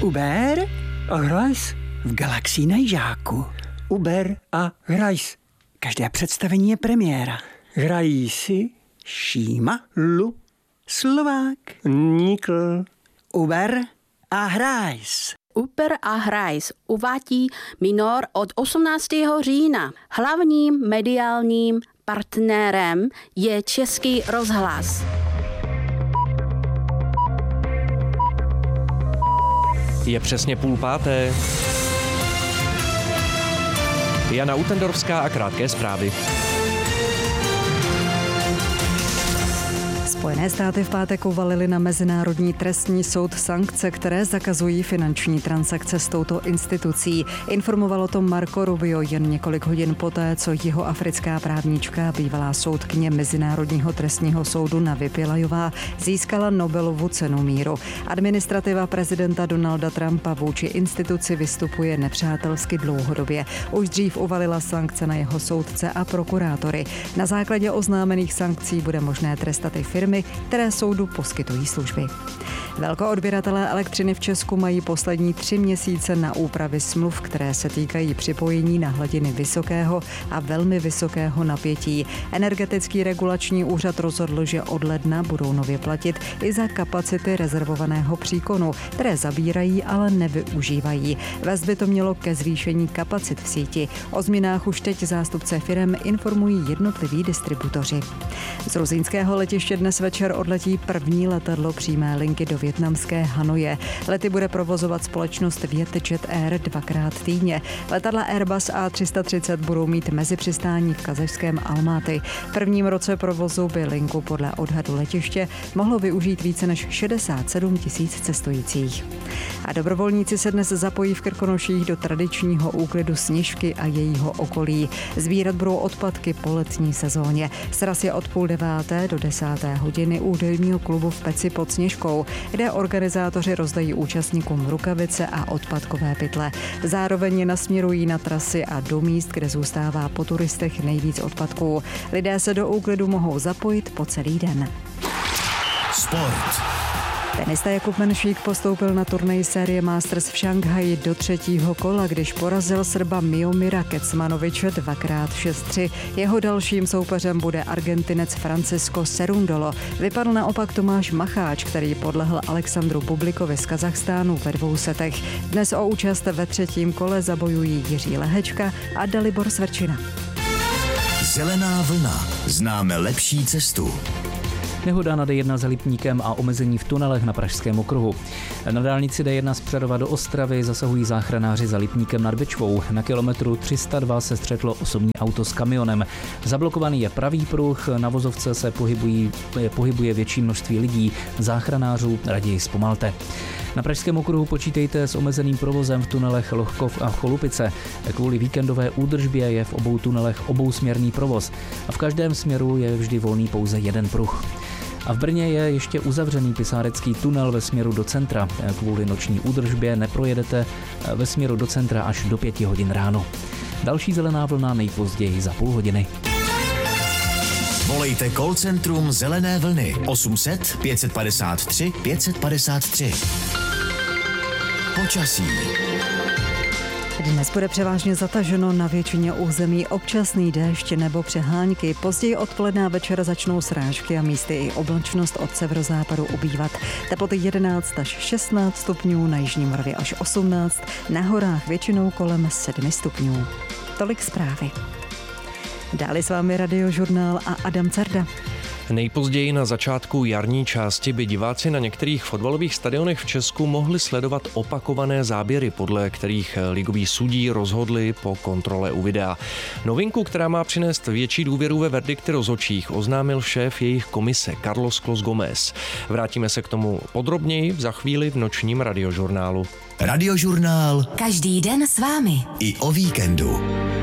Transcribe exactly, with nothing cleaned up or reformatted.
Uber a hrajs v Galaxii na Jižáku. Uber a hrajs. Každé představení je premiéra. Hrají si Šíma, Lu, Slovák, Nikl. Uber a hrajs. Uber a hrajs uvádí Minor od osmnáctého října. Hlavním mediálním partnerem je Český rozhlas. Je přesně půl páté. Jana Utendorská a krátké zprávy. Spojené státy v pátek uvalily na Mezinárodní trestní soud sankce, které zakazují finanční transakce s touto institucí. Informovalo to Marco Rubio jen několik hodin poté, co jihoafrická právnička, bývalá soudkyně Mezinárodního trestního soudu Navi Pillajová, získala Nobelovu cenu míru. Administrativa prezidenta Donalda Trumpa vůči instituci vystupuje nepřátelsky dlouhodobě. Už dřív uvalila sankce na jeho soudce a prokurátory. Na základě oznámených sankcí bude možné trestat i firmy, které soudu poskytují služby. Velkoodběratelé elektřiny v Česku mají poslední tři měsíce na úpravy smluv, které se týkají připojení na hladiny vysokého a velmi vysokého napětí. Energetický regulační úřad rozhodl, že od ledna budou nově platit i za kapacity rezervovaného příkonu, které zabírají, ale nevyužívají. Vést by to mělo ke zvýšení kapacit v síti. O změnách už teď zástupce firem informují jednotliví distributoři. Z rusínského letiště dnes večer odletí první letadlo přímé linky do vietnamské Hanoje. Lety bude provozovat společnost Vietjet Air dvakrát týdně. Letadla Airbus A tři sta třicet budou mít mezipřistání v kazašském Almaty. V prvním roce provozu by linku podle odhadu letiště mohlo využít více než šedesát sedm tisíc cestujících. A dobrovolníci se dnes zapojí v Krkonoších do tradičního úklidu Sněžky a jejího okolí. Sbírat budou odpadky po letní sezóně. Sraz je od půl deváté do desáté hodiny u dolního klubu v Peci pod Sněžkou, kde organizátoři rozdají účastníkům rukavice a odpadkové pytle. Zároveň je nasměrují na trasy a do míst, kde zůstává po turistech nejvíc odpadků. Lidé se do úklidu mohou zapojit po celý den. Sport. Tenista Jakub Menšík postoupil na turnaj série Masters v Šanghaji do třetího kola, když porazil Srba Miomira Kecmanoviče dvakrát šest tři. Jeho dalším soupeřem bude Argentinec Francisco Cerundolo. Vypadl naopak Tomáš Macháč, který podlehl Alexandru Bublikovi z Kazachstánu ve dvou setech. Dnes o účast ve třetím kole zabojují Jiří Lehečka a Dalibor Svrčina. Zelená vlna. Známe lepší cestu. Nehoda na D jedna za Lipníkem a omezení v tunelech na Pražském okruhu. Na dálnici D jedna z Přerova do Ostravy zasahují záchranáři za Lipníkem nad Bečvou. Na kilometru tři sta dva se střetlo osobní auto s kamionem. Zablokovaný je pravý pruh, na vozovce se pohybují, pohybuje větší množství lidí. Záchranářů raději zpomalte. Na Pražském okruhu počítejte s omezeným provozem v tunelech Lohkov a Cholupice. Kvůli víkendové údržbě je v obou tunelech obousměrný provoz a v každém směru je vždy volný pouze jeden pruh. A v Brně je ještě uzavřený Pisárecký tunel ve směru do centra. Kvůli noční údržbě neprojedete ve směru do centra až do pěti hodin ráno. Další zelená vlna nejpozději za půl hodiny. Volejte call centrum Zelené vlny osm set pět padesát tři pět padesát tři. Počasí. Dnes bude převážně zataženo, na většině území občasný déšť nebo přehánky. Později odpoledne a večer začnou srážky a místy i oblačnost od severozápadu ubývat. Teploty jedenáct až šestnáct stupňů, na jižní Moravě až osmnáct, na horách většinou kolem sedm stupňů. Tolik zprávy. Dále s vámi Radiožurnál a Adam Carda. Nejpozději na začátku jarní části by diváci na některých fotbalových stadionech v Česku mohli sledovat opakované záběry, podle kterých ligoví sudí rozhodli po kontrole u videa. Novinku, která má přinést větší důvěru ve verdikty rozhodčích, oznámil šéf jejich komise Carlos Clos Gomez. Vrátíme se k tomu podrobněji za chvíli v nočním Radiožurnálu. Radiožurnál. Každý den s vámi. I o víkendu.